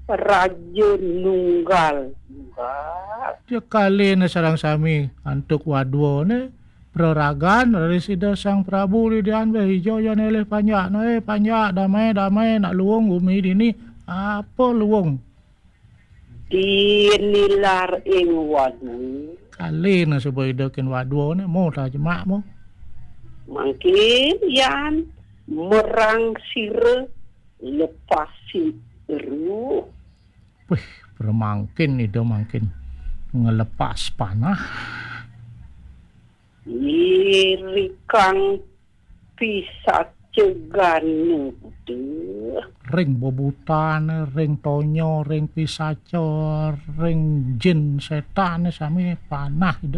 Raja Nunggal. Dia kali na sarang sami antuk wadwo ne praragan dari sida sang Prabu lidian be hijau ya nele panjak no panjak damai nak luong umi dini apa luong Dinilar ing wadu. kali na sebagai dekin wadwo ne mau ta jemak mo Mungkin yan merang sire lepasi ru. wih permangkin itu mungkin ngelepas panah Irikang bisa ceganu deh. ring bobutan ring tonyo ring pisacor ring jin setan sami panah itu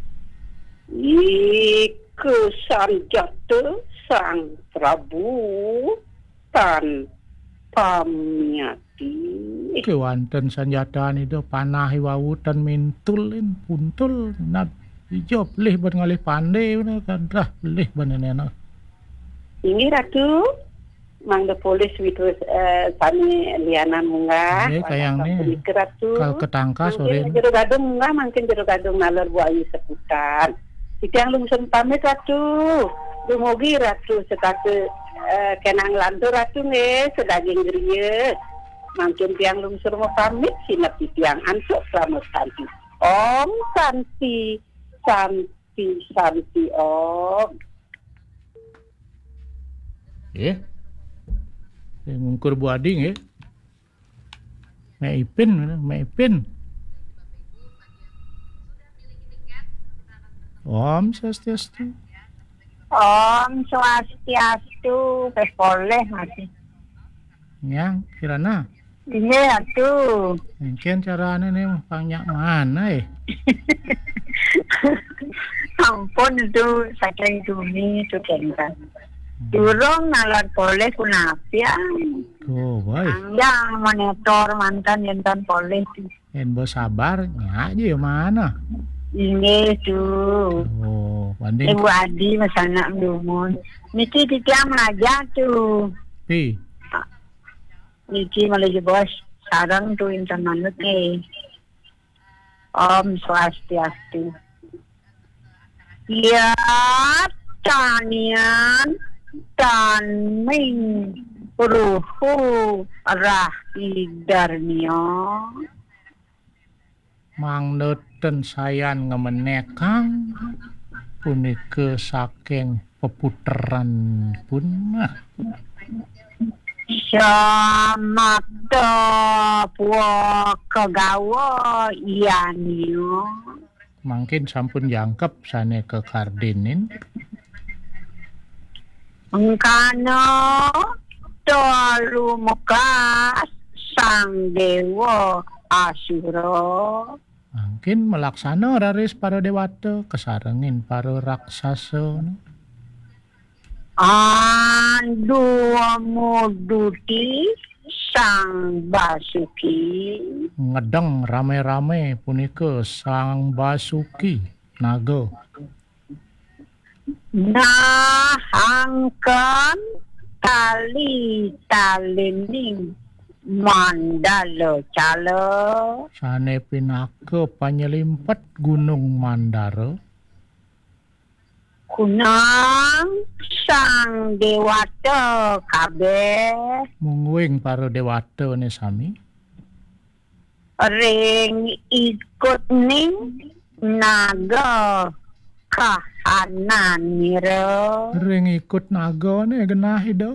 Kesan jatuh sang Prabu tan pamiati. kewanten sanjata itu panah wawutan mintulin puntul nak hijau lih ban ngalih pandai kan dah lih ban nena Ini Ratu Mang the Police with Sani Liana Munggah. Kayang ni Ratu. Kal ketangka sore. Jero gadung munggah mungkin jero gadung nalar buayu seputar. Itiang lungsun pamit Ratu. Dumugi Ratu sekate kenang lantu Ratu nge sedaging geriye. Mungkin tiang lungsur mau pamit sinap tiang ansuk selamat santi. Om santi om. Ngungkur buading Maipin. Om Swastiastu. Om Swastiastu. Boleh masih. Yang kirana. Iya tuh. Mungkin caranya nih banyak mana Ampun tuh saking dumi tuh kan. Durung nalar boleh kunapia. Oh baik. Yang monitor mantan yentan boleh tuh. En sabar nya aja mana. Ini tuh. Oh, banding. Ibu Adi masana lumun. Niki tiang aja tuh. Pi. Niki malah bos sarang tuh intan manut Om Swastiastu. Ya, tanian tanming ruhu rahidarnya. Mang neten sayan ngemenekang punike saking peputeran pun Samata puwa kegawa ianio. Mungkin sampun jangkep sane ke kardinin. Engkano tolu mekas sang dewa asura. Mungkin melaksana raris para dewata kesarengin para raksasa. Andu muduti sang Basuki. Ngedeng rame-rame punika sang Basuki naga. Nahangkan tali talining Mandala cala. Sane pinaka panyelimpet gunung Mandara. Kunang sang dewata kabeh. Mungguing para dewata ni sami. Ring ikut ning naga kahanan nira. Ring ikut naga ni genah ida.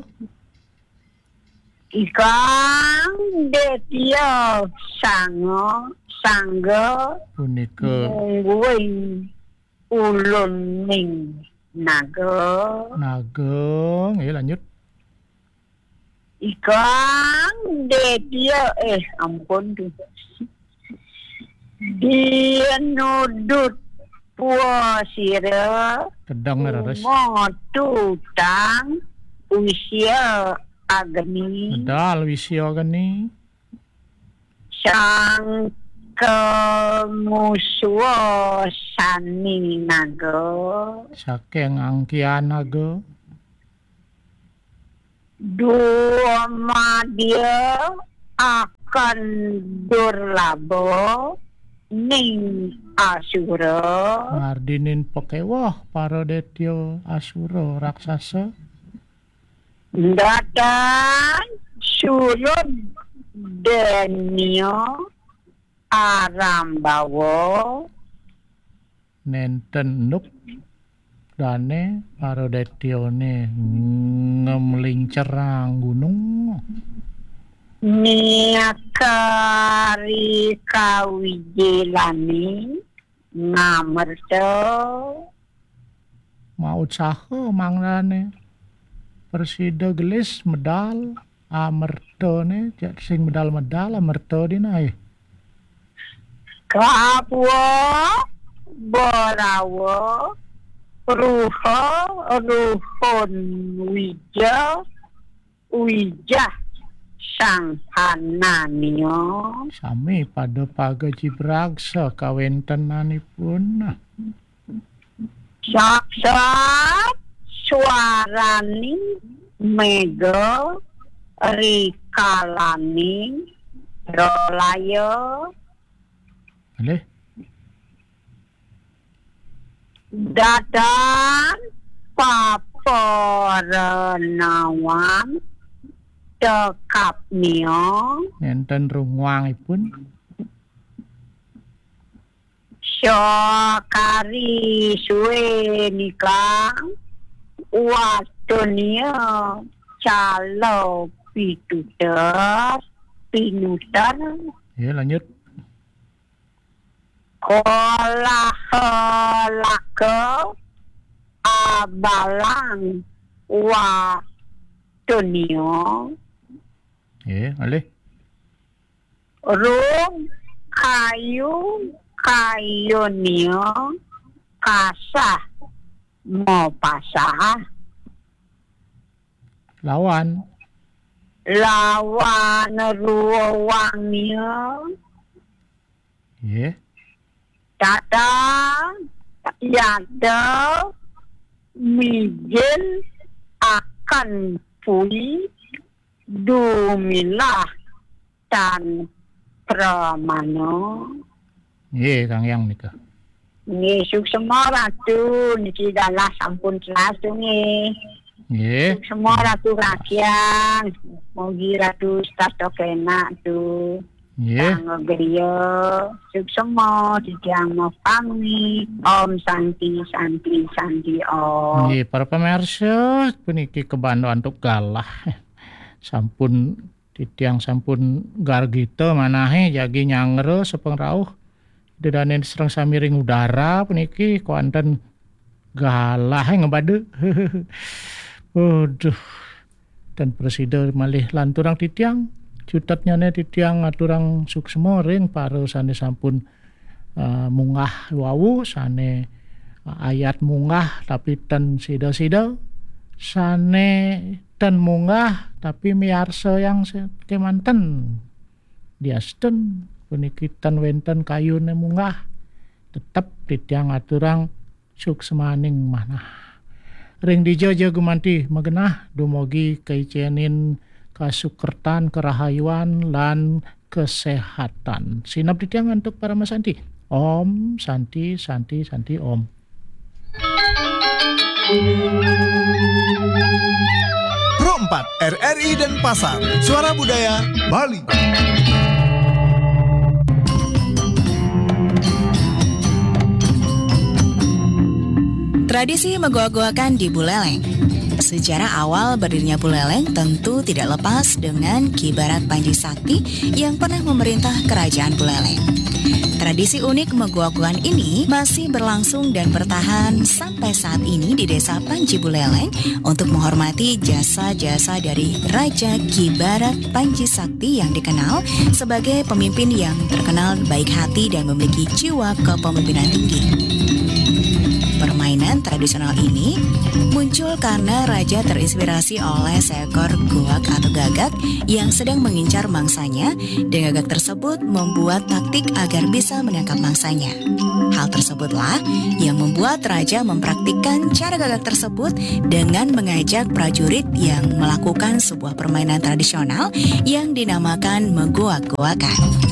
Ikang detia sangga Punika mungguing ulun ning naga. Lanjut. Ikang detia ampun tuh. Dia nudut puasira Kedang raras. motutang usia agni Medal wisya gani. sang kemusuh sani naga. Saking angkian naga. Dua dia kendur labo ning asura Mardinin pekewah para detya asura raksasa datang surut denyo arambawa nenten nuk dane para detyane ngemlincerang gunung niakari kawijelani ngamerto mau saha mangrane persida gelis medal amertone sing medal amerto dinae kapwa borawo ruhon wija sang hananio sami pada pagaji bragsa kawentenanipun saksat suarani mega rikalani rolayo alih datang paporenawan tekapnio nenten rungwangipun syakari suwe nikah watonio calo pinuter ya lanjut kolak abalang watonio ya alih rum kayunio kasah mau pasah lawan ruangnya ya datang yada mijil akan pulih dumilah tan pramano ya Kang Yang nikah nggih semua ratu niki dalah sampun ratu nggih ya semua ratu rakyat mugi ratu stato kena tu ya ngegeriyo semua dijang mau pamit om santi om ya para pemirsa puniki kebandoan untuk galah sampun titiang sampun gargita manahe jagi nyangre sepengrauh dedanen serang samiring udara puniki kuanten galah ngebade waduh dan presiden malih lanturang titiang cutatnya ne titiang aturang suksma ring para sane sampun munggah wawu sane ayat munggah tapi ten sida-sida sane ten munggah tapi miarsa yang kemanten diasten punikitan wenten kayune munggah tetep titiang aturang suksmaning manah ring dijaja gumanti magenah dumugi kaicenin kasukertan kerahayuan lan kesehatan sinap titiang untuk para masanti om santi om Pro 4 RRI Denpasar Suara Budaya Bali. Tradisi menggoa-goakan di Buleleng. Sejarah awal berdirinya Buleleng tentu tidak lepas dengan Ki Barat Panji Sakti yang pernah memerintah kerajaan Buleleng. Tradisi unik menggoa-goaan ini masih berlangsung dan bertahan sampai saat ini di desa Panji Buleleng untuk menghormati jasa-jasa dari Raja Ki Barat Panji Sakti yang dikenal sebagai pemimpin yang terkenal baik hati dan memiliki jiwa kepemimpinan tinggi. Permainan tradisional ini muncul karena raja terinspirasi oleh seekor goak atau gagak yang sedang mengincar mangsanya, dan gagak tersebut membuat taktik agar bisa menangkap mangsanya. Hal tersebutlah yang membuat raja mempraktikkan cara gagak tersebut dengan mengajak prajurit yang melakukan sebuah permainan tradisional yang dinamakan megoak-goakan.